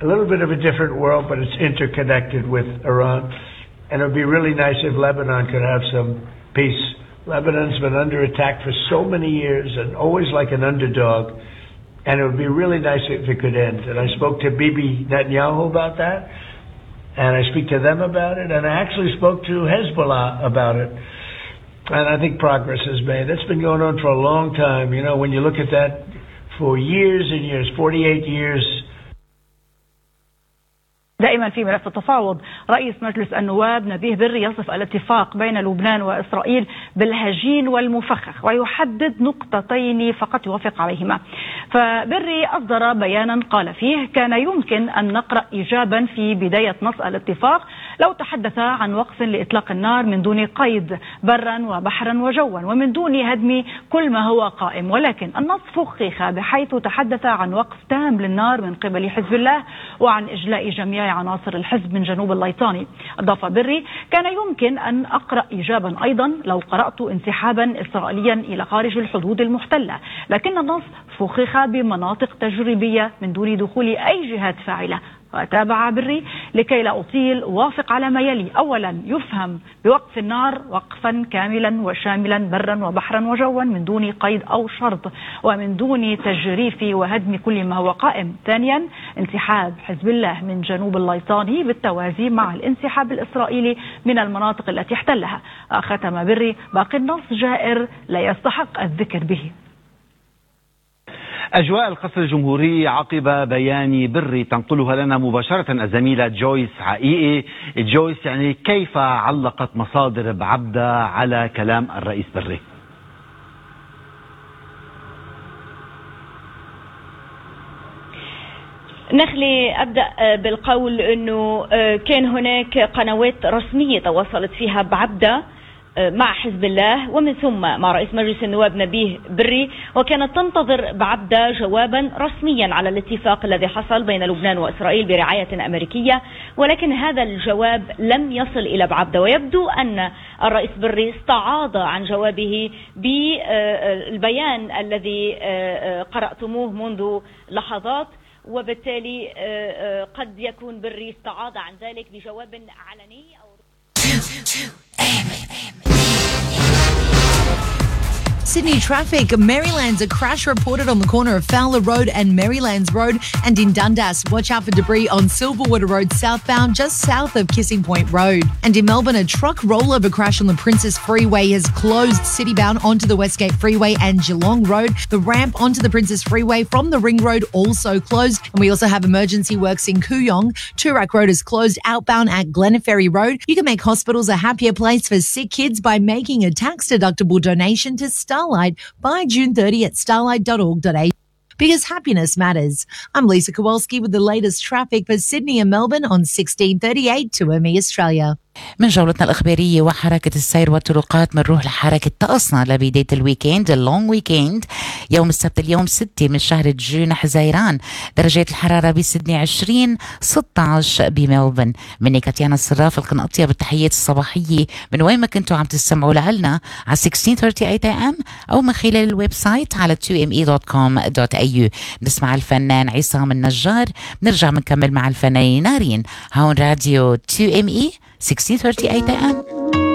a little bit of a different world, but it's interconnected with Iran. And it would be really nice if Lebanon could have some peace. Lebanon's been under attack for so many years and always like an underdog. And it would be really nice if it could end. And I spoke to Bibi Netanyahu about that. And I speak to them about it. And I actually spoke to Hezbollah about it. And I think progress is made. That's been going on for a long time. You know, when you look at that for years and years, 48 years. دائما في ملف التفاوض، رئيس مجلس النواب نبيه بري يصف الاتفاق بين لبنان وإسرائيل بالهجين والمفخخ ويحدد نقطتين فقط يوافق عليهما. فبري أصدر بيانا قال فيه: كان يمكن أن نقرأ إيجابا في بداية نص الاتفاق لو تحدث عن وقف لإطلاق النار من دون قيد برا وبحرا وجوا ومن دون هدم كل ما هو قائم، ولكن النص فخخ بحيث تحدث عن وقف تام للنار من قبل حزب الله وعن إجلاء جميع عناصر الحزب من جنوب الليطاني. أضاف بري: كان يمكن أن أقرأ إيجابا أيضا لو قرأت انسحابا إسرائيليا إلى خارج الحدود المحتلة، لكن النص فخخ بمناطق تجريبية من دون دخول أي جهات فاعلة. وتابع بري: لكي لا أطيل وافق على ما يلي. أولا، يفهم بوقف النار وقفا كاملا وشاملا برا وبحرا وجوا من دون قيد أو شرط ومن دون تجريف وهدم كل ما هو قائم. ثانيا، انسحاب حزب الله من جنوب الليطاني بالتوازي مع الانسحاب الإسرائيلي من المناطق التي احتلها. ختم بري: باقي النص جائر لا يستحق الذكر به. أجواء القصر الجمهوري عقب بيان بري تنقلها لنا مباشرة الزميلة جويس حقيقي. جويس، يعني كيف علقت مصادر بعبدة على كلام الرئيس بري؟ نخلي أبدأ بالقول أنه كان هناك قنوات رسمية تواصلت فيها بعبدة مع حزب الله ومن ثم مع رئيس مجلس النواب نبيه بري، وكانت تنتظر بعبدة جوابا رسميا على الاتفاق الذي حصل بين لبنان وإسرائيل برعاية أمريكية، ولكن هذا الجواب لم يصل إلى بعبدة. ويبدو أن الرئيس بري استعاض عن جوابه بالبيان الذي قرأتموه منذ لحظات، وبالتالي قد يكون بري استعاض عن ذلك بجواب علني أو Sydney traffic. Maryland's a crash reported on the corner of Fowler Road and Marylands Road, and in Dundas, watch out for debris on Silverwater Road southbound just south of Kissing Point Road. And in Melbourne, a truck rollover crash on the Princess Freeway has closed citybound onto the Westgate Freeway and Geelong Road. The ramp onto the Princess Freeway from the Ring Road also closed. And we also have emergency works in Kooyong. Toorak Road is closed outbound at Glenferrie Road. You can make hospitals a happier place for sick kids by making a tax-deductible donation to Starlight by June 30 at starlight.org.au. Because happiness matters. I'm Lisa Kowalski with the latest traffic for Sydney and Melbourne on 1638 2ME Australia. من جولتنا الإخبارية وحركة السير والطرقات بنروح لحركة طقسنا لبداية الويكند اللونج ويكند. يوم السبت اليوم 6 من شهر جون حزيران، درجات الحرارة بسيدني 20 16 بملبن. مني كاتيانا الصراف القنقطية بالتحيات الصباحية من وين ما كنتوا عم تستمعوا لنا على 1638 AM أو من خلال الويب سايت على 2me.com.au. نسمع الفنان عصام النجار، نرجع منكمل مع الفنانين نارين هون راديو 2ME 1638 AM.